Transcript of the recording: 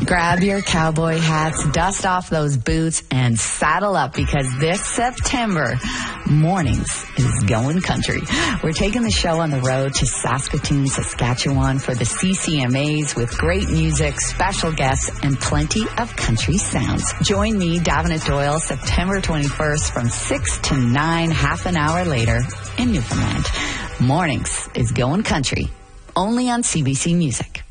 Grab your cowboy hats, dust off those boots, and saddle up because this September, Mornings is going country. We're taking the show on the road to Saskatoon, Saskatchewan for the CCMAs with great music, special guests, and plenty of country sounds. Join me, Davenant Doyle, September 21st from 6 to 9, half an hour later in Newfoundland. Mornings is going country, only on CBC Music.